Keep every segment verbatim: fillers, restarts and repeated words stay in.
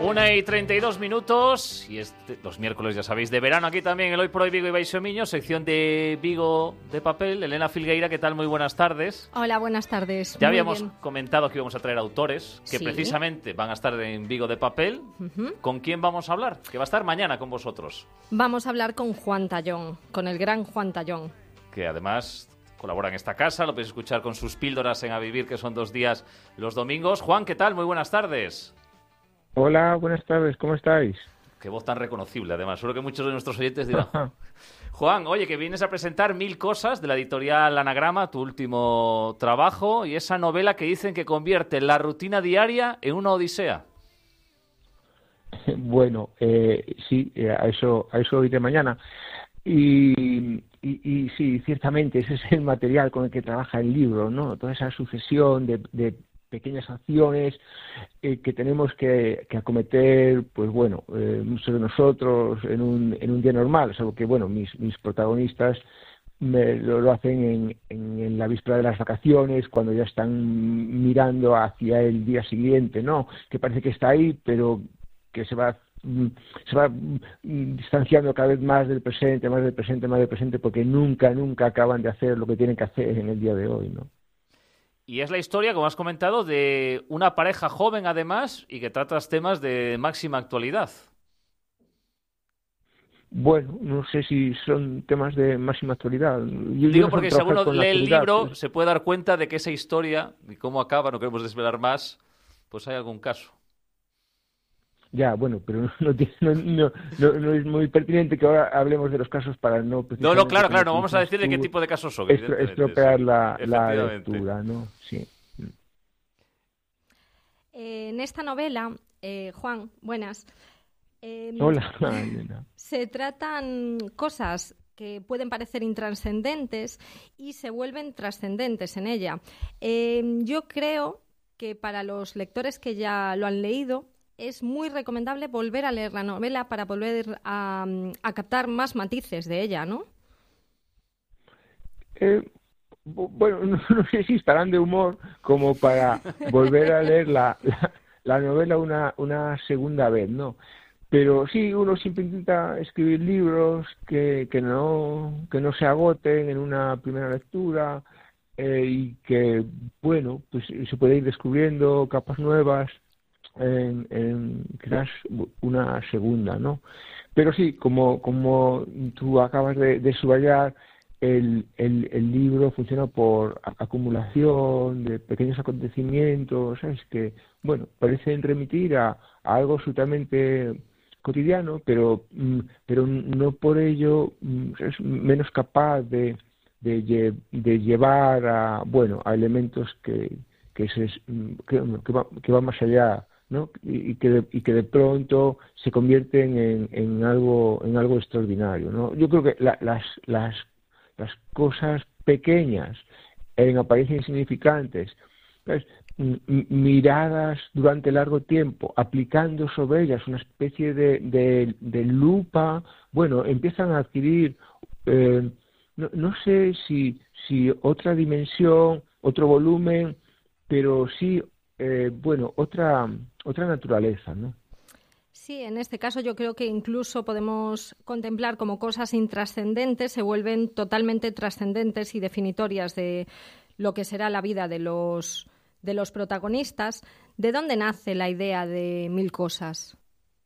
Una y treinta y dos minutos, y este, los miércoles, ya sabéis, de verano aquí también, el Hoy por Hoy Vigo y Baixo Miño, sección de Vigo de papel. Elena Filgueira, ¿qué tal? Muy buenas tardes. Hola, buenas tardes. Ya Muy habíamos bien. comentado que íbamos a traer autores que Sí. precisamente van a estar en Vigo de papel. Uh-huh. ¿Con quién vamos a hablar? Que va a estar mañana con vosotros. Vamos a hablar con Juan Tallón, con el gran Juan Tallón. Que además colabora en esta casa, lo podéis escuchar con sus píldoras en A Vivir, que son dos días los domingos. Juan, ¿qué tal? Muy buenas tardes. Hola, buenas tardes, ¿cómo estáis? Qué voz tan reconocible, además. Seguro que muchos de nuestros oyentes dirán... Juan, oye, que vienes a presentar Mil cosas de la editorial Anagrama, tu último trabajo, y esa novela que dicen que convierte la rutina diaria en una odisea. Bueno, eh, sí, a eso, a eso iré mañana. Y, y, y sí, ciertamente, ese es el material con el que trabaja el libro, ¿no? Toda esa sucesión de... de pequeñas acciones eh, que tenemos que, que acometer, pues bueno, eh, muchos de nosotros en un, en un día normal, salvo que, bueno, mis, mis protagonistas me, lo, lo hacen en, en, en la víspera de las vacaciones, cuando ya están mirando hacia el día siguiente, ¿no? Que parece que está ahí, pero que se va se va distanciando cada vez más del presente, más del presente, más del presente, porque nunca, nunca acaban de hacer lo que tienen que hacer en el día de hoy, ¿no? Y es la historia, como has comentado, de una pareja joven, además, y que tratas temas de máxima actualidad. Bueno, no sé si son temas de máxima actualidad. Yo, Digo yo porque si alguno lee el libro, se puede dar cuenta de que esa historia, y cómo acaba, no queremos desvelar más, pues hay algún caso. Ya, bueno, pero no, no, no, no, no, no es muy pertinente que ahora hablemos de los casos para no... No, no, claro, claro, no vamos a decir de qué tipo de casos son. Estro, estropear sí, la, la lectura, ¿no? Sí. Eh, en esta novela, eh, Juan, buenas. Eh, Hola. Se tratan cosas que pueden parecer intrascendentes y se vuelven trascendentes en ella. Eh, yo creo que para los lectores que ya lo han leído, es muy recomendable volver a leer la novela para volver a, a captar más matices de ella, ¿no? Eh, bueno, no, no sé si estarán de humor como para volver a leer la, la, la novela una, una segunda vez, ¿no? Pero sí, uno siempre intenta escribir libros que, que, no, que no se agoten en una primera lectura eh, y que, bueno, pues se puede ir descubriendo capas nuevas en, en quizás una segunda, ¿no? Pero sí, como, como tú acabas de, de subrayar, el, el, el libro funciona por acumulación de pequeños acontecimientos, ¿sabes? Que, bueno, parecen remitir a, a algo absolutamente cotidiano, pero, pero no por ello es menos capaz de, de, de llevar a, bueno, a elementos que, que, se, que, que, va, que van más allá, ¿no? Y que de, y que de pronto se convierten en, en algo en algo extraordinario, ¿no? Yo creo que la, las las las cosas pequeñas en apariencia insignificantes, ¿sabes? Miradas durante largo tiempo, aplicando sobre ellas una especie de, de, de lupa, bueno, empiezan a adquirir eh, no, no sé si si otra dimensión, otro volumen, pero sí eh, bueno, otra otra naturaleza, ¿no? Sí, en este caso yo creo que incluso podemos contemplar como cosas intrascendentes se vuelven totalmente trascendentes y definitorias de lo que será la vida de los, de los protagonistas. ¿De dónde nace la idea de Mil cosas?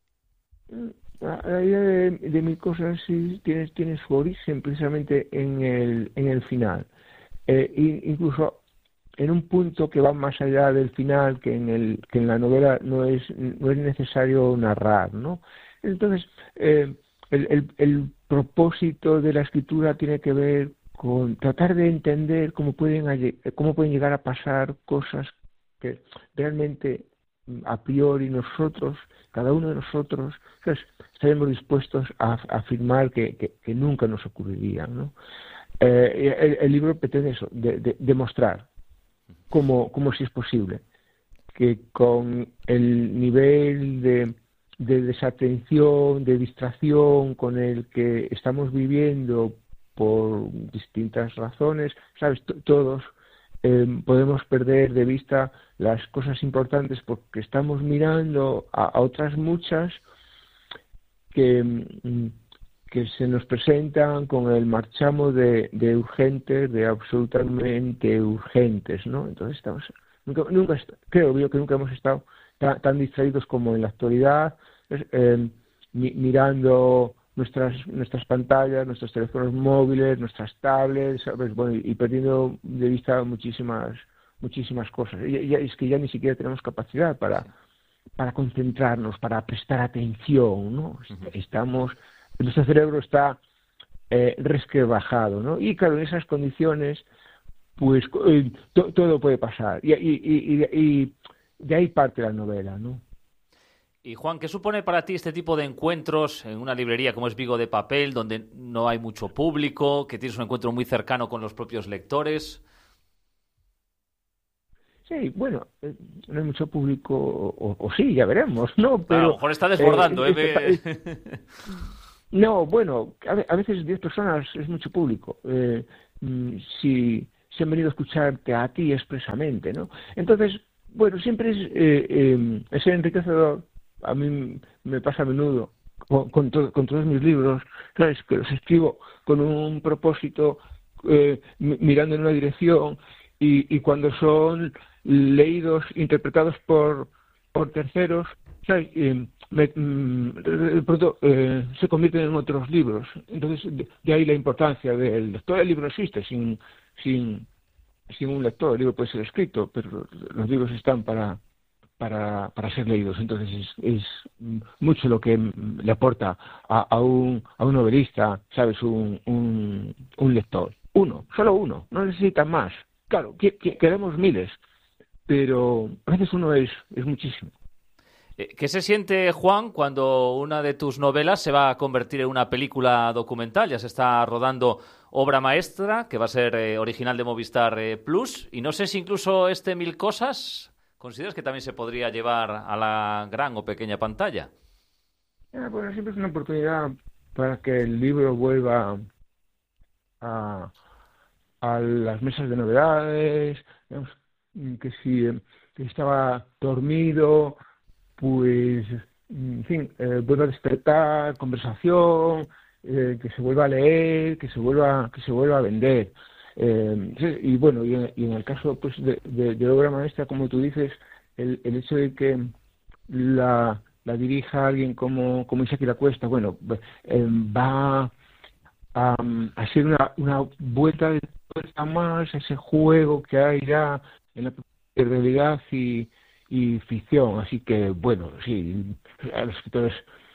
La idea de, de Mil cosas sí tiene, tiene su origen precisamente en el, en el final. Eh, incluso en un punto que va más allá del final, que en el que en la novela no es no es necesario narrar, ¿no? Entonces eh, el, el, el propósito de la escritura tiene que ver con tratar de entender cómo pueden cómo pueden llegar a pasar cosas que realmente a priori nosotros, cada uno de nosotros, pues, estaremos dispuestos a, a afirmar que, que, que nunca nos ocurrirían, ¿no? Eh, el, el libro pretende eso, de, de, demostrar Como, como si es posible que con el nivel de, de desatención, de distracción con el que estamos viviendo por distintas razones, sabes, T- todos eh, podemos perder de vista las cosas importantes, porque estamos mirando a, a otras muchas que, que se nos presentan con el marchamo de, de urgentes, de absolutamente urgentes, ¿no? Entonces estamos, nunca, nunca creo yo que nunca hemos estado tan, tan distraídos como en la actualidad, eh, mi, mirando nuestras nuestras pantallas, nuestros teléfonos móviles, nuestras tablets, ¿sabes? Bueno, y, y perdiendo de vista muchísimas muchísimas cosas. Y, y es que ya ni siquiera tenemos capacidad para para concentrarnos, para prestar atención, ¿no? Uh-huh. Estamos, nuestro cerebro está eh, resquebrajado, ¿no? Y claro, en esas condiciones, pues eh, to, todo puede pasar. Y, y, y, y, y de ahí parte la novela, ¿no? Y Juan, ¿qué supone para ti este tipo de encuentros en una librería como es Vigo de Papel, donde no hay mucho público, que tienes un encuentro muy cercano con los propios lectores? Sí, bueno, eh, no hay mucho público, o, o sí, ya veremos, ¿no? Pero, a lo mejor está desbordando, ¿eh? ¿eh? Este, eh no, bueno, a, a veces diez personas es mucho público. Eh, si, si han venido a escucharte a ti expresamente, ¿no? Entonces, bueno, siempre es, eh, eh, es enriquecedor. A mí me pasa a menudo con, con, to, con todos mis libros, ¿sabes? Que los escribo con un propósito, eh, mirando en una dirección, y, y cuando son leídos, interpretados por, por terceros, ¿sabes? Eh, me, de pronto eh, se convierten en otros libros. Entonces, de, de ahí la importancia del lector. El libro no existe sin, sin, sin un lector. El libro puede ser escrito, pero los libros están para para para ser leídos. Entonces es, es mucho lo que le aporta a, a un a un novelista, ¿sabes? Un, un un lector. Uno, solo uno, no necesita más. Claro, que, que, queremos miles, pero a veces uno es es muchísimo. ¿Qué se siente, Juan, cuando una de tus novelas se va a convertir en una película documental? Ya se está rodando Obra Maestra, que va a ser eh, original de Movistar eh, Plus, y no sé si incluso este Mil Cosas ¿consideras que también se podría llevar a la gran o pequeña pantalla? Ah, bueno, siempre es una oportunidad para que el libro vuelva a, a las mesas de novedades, digamos, que si que estaba dormido, pues, en fin, eh, vuelva a despertar, conversación, eh, que se vuelva a leer, que se vuelva, que se vuelva a vender. Eh, y bueno, y en, y en el caso pues de, de, de Obra Maestra, como tú dices, el, el hecho de que la, la dirija alguien como, como Isaac Iracuesta, bueno, eh, va a, a ser una, una vuelta de tuerca más a ese juego que hay ya en la realidad y, y ficción. Así que, bueno, sí, a los escritores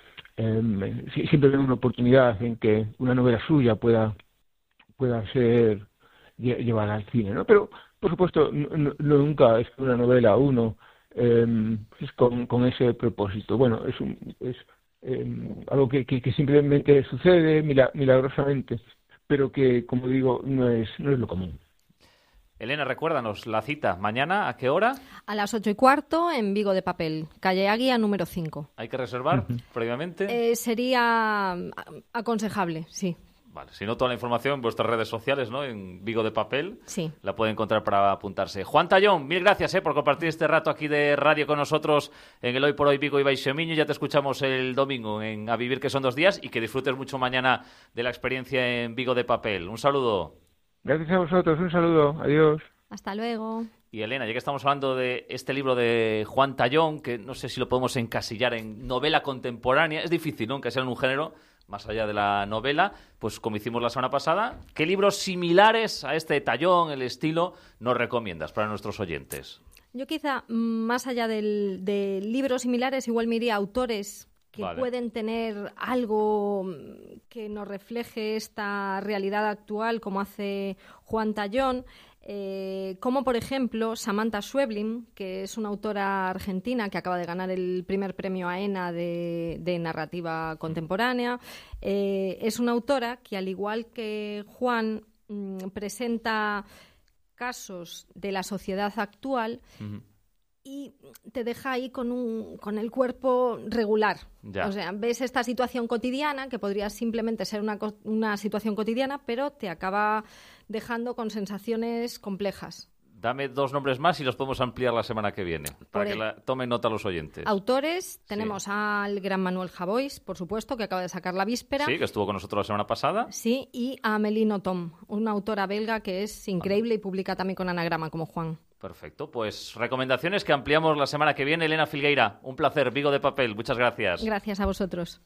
eh, siempre ven una oportunidad en que una novela suya pueda, pueda ser llevar al cine, ¿no? Pero, por supuesto, no, no, nunca es una novela uno eh, es con, con ese propósito. Bueno, es, un, es eh, algo que, que, que simplemente sucede milagrosamente, pero que, como digo, no es, no es lo común. Elena, recuérdanos la cita. ¿Mañana a qué hora? A las ocho y cuarto en Vigo de Papel, calle Águila número cinco. ¿Hay que reservar uh-huh. previamente? Eh, sería aconsejable, sí. Vale, si no, toda la información en vuestras redes sociales, ¿no? En Vigo de Papel. Sí. La pueden encontrar para apuntarse. Juan Tallón, mil gracias ¿eh? por compartir este rato aquí de radio con nosotros en el Hoy por Hoy Vigo y Baixemiño. Ya te escuchamos el domingo en A Vivir, que son dos días, y que disfrutes mucho mañana de la experiencia en Vigo de Papel. Un saludo. Gracias a vosotros, un saludo. Adiós. Hasta luego. Y Elena, ya que estamos hablando de este libro de Juan Tallón, que no sé si lo podemos encasillar en novela contemporánea, es difícil, ¿no? Que sea en un género más allá de la novela, pues como hicimos la semana pasada, ¿qué libros similares a este Tallón, el estilo, nos recomiendas para nuestros oyentes? Yo quizá, más allá del, de libros similares, igual me iría a autores que vale. pueden tener algo que nos refleje esta realidad actual, como hace Juan Tallón. Eh, como por ejemplo Samantha Schweblin, que es una autora argentina que acaba de ganar el primer premio A E N A de, de narrativa contemporánea. Eh, es una autora que, al igual que Juan, mmm, presenta casos de la sociedad actual uh-huh. y te deja ahí con un con el cuerpo regular. Ya. O sea, ves esta situación cotidiana, que podría simplemente ser una, una situación cotidiana, pero te acaba dejando con sensaciones complejas. Dame dos nombres más y los podemos ampliar la semana que viene, para Por que el... la tomen nota los oyentes. Autores, tenemos sí. al gran Manuel Javois, por supuesto, que acaba de sacar La Víspera. Sí, que estuvo con nosotros la semana pasada. Sí, y a Amélie Nothomb, una autora belga que es increíble y publica también con Anagrama, como Juan. Perfecto, pues recomendaciones que ampliamos la semana que viene. Elena Filgueira, un placer. Vigo de Papel, muchas gracias. Gracias a vosotros.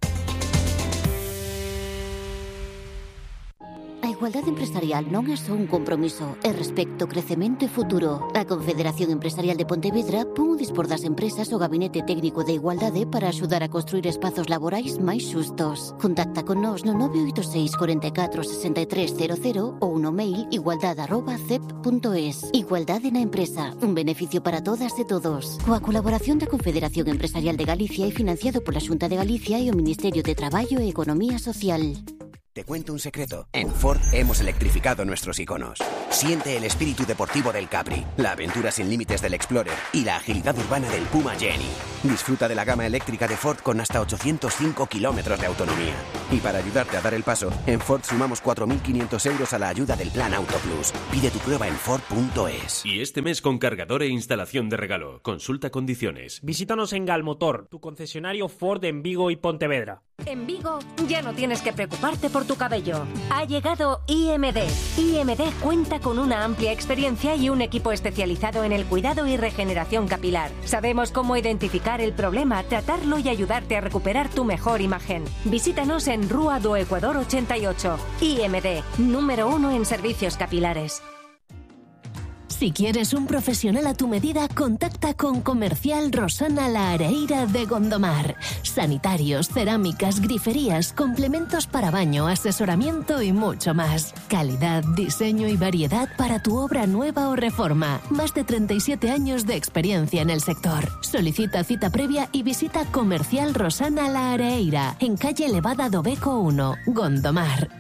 A igualdade empresarial non é só un compromiso, é respecto, crecemento e futuro. A Confederación Empresarial de Pontevedra pon dispor das empresas o Gabinete Técnico de Igualdade para axudar a construir espazos laborais máis xustos. Contacta con nós no nove oito seis, catro catro, seis tres cero cero ou no mail igualdade arroba cep punto es. Igualdade na empresa, un beneficio para todas e todos. Coa colaboración da Confederación Empresarial de Galicia e financiado pola Xunta de Galicia e o Ministerio de Traballo e Economía Social. Te cuento un secreto. En Ford hemos electrificado nuestros iconos. Siente el espíritu deportivo del Capri, la aventura sin límites del Explorer y la agilidad urbana del Puma Jenny. Disfruta de la gama eléctrica de Ford con hasta ochocientos cinco kilómetros de autonomía. Y para ayudarte a dar el paso, en Ford sumamos cuatro mil quinientos euros a la ayuda del Plan Auto Plus. Pide tu prueba en Ford punto es. Y este mes con cargador e instalación de regalo. Consulta condiciones. Visítanos en Galmotor, tu concesionario Ford en Vigo y Pontevedra. En Vigo ya no tienes que preocuparte por tu cabello. Ha llegado I M D. I M D cuenta con una amplia experiencia y un equipo especializado en el cuidado y regeneración capilar. Sabemos cómo identificar el problema, tratarlo y ayudarte a recuperar tu mejor imagen. Visítanos en Rúa do Ecuador ochenta y ocho. I M D, número uno en servicios capilares. Si quieres un profesional a tu medida, contacta con Comercial Rosana La Areira de Gondomar. Sanitarios, cerámicas, griferías, complementos para baño, asesoramiento y mucho más. Calidad, diseño y variedad para tu obra nueva o reforma. Más de treinta y siete años de experiencia en el sector. Solicita cita previa y visita Comercial Rosana La Areira, en calle Elevada do Beco uno, Gondomar.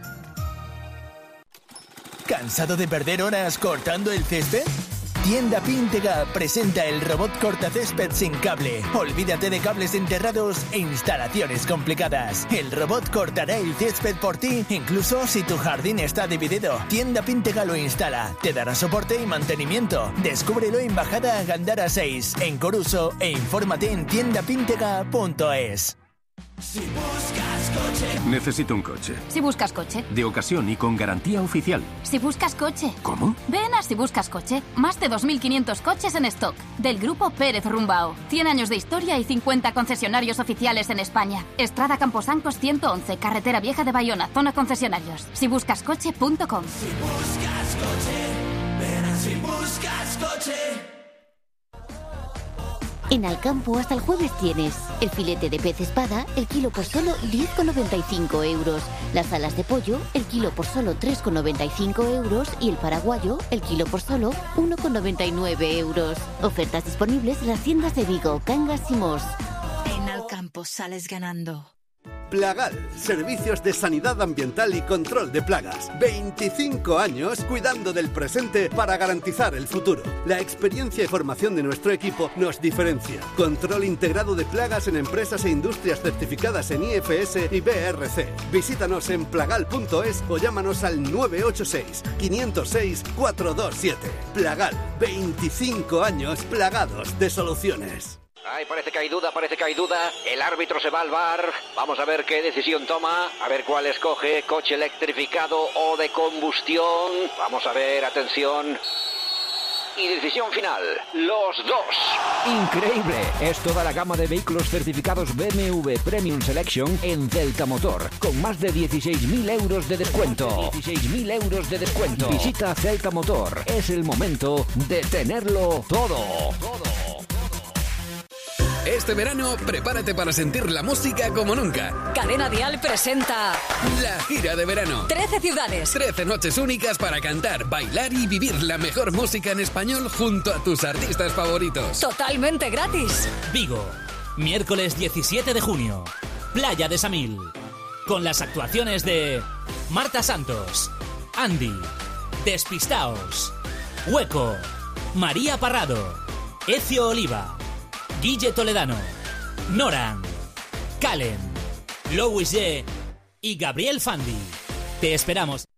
¿Cansado de perder horas cortando el césped? Tienda Píntega presenta el robot cortacésped sin cable. Olvídate de cables enterrados e instalaciones complicadas. El robot cortará el césped por ti, incluso si tu jardín está dividido. Tienda Píntega lo instala, te dará soporte y mantenimiento. Descúbrelo en Bajada Gandara seis, en Coruso, e infórmate en tienda píntega punto es. Si buscas coche. Necesito un coche. Si buscas coche. De ocasión y con garantía oficial. Si buscas coche. ¿Cómo? Ven a Si buscas coche. Más de dos mil quinientos coches en stock. Del grupo Pérez Rumbao. cien años de historia y cincuenta concesionarios oficiales en España. Estrada Camposancos ciento once, Carretera Vieja de Bayona, zona concesionarios. si buscas coche punto com. Si buscas coche. Ven a Si buscas coche. En Alcampo hasta el jueves tienes el filete de pez espada, el kilo por solo diez con noventa y cinco euros, las alas de pollo, el kilo por solo tres con noventa y cinco euros y el paraguayo, el kilo por solo uno con noventa y nueve euros. Ofertas disponibles en las tiendas de Vigo, Cangas y Mos. En Alcampo sales ganando. Plagal, servicios de sanidad ambiental y control de plagas. veinticinco años cuidando del presente para garantizar el futuro. La experiencia y formación de nuestro equipo nos diferencia. Control integrado de plagas en empresas e industrias certificadas en I F S y B R C. Visítanos en plagal punto es o llámanos al nueve ocho seis, cinco cero seis, cuatro dos siete. Plagal, veinticinco años plagados de soluciones. Ay, parece que hay duda, parece que hay duda. El árbitro se va al V A R. Vamos a ver qué decisión toma. A ver cuál escoge. Coche electrificado o de combustión. Vamos a ver, atención. Y decisión final. Los dos. Increíble. Es toda la gama de vehículos certificados B M W Premium Selection en Celta Motor. Con más de dieciséis mil euros de descuento. dieciséis mil euros de descuento. Visita Celta Motor. Es el momento de tenerlo todo. Todo. Este verano, prepárate para sentir la música como nunca. Cadena Dial presenta la gira de verano. trece ciudades. trece noches únicas para cantar, bailar y vivir la mejor música en español junto a tus artistas favoritos. Totalmente gratis. Vigo, miércoles diecisiete de junio. Playa de Samil. Con las actuaciones de Marta Santos, Andy, Despistaos, Hueco, María Parrado, Ecio Oliva, Guille Toledano, Noran, Calen, Louis G y Gabriel Fandi. Te esperamos.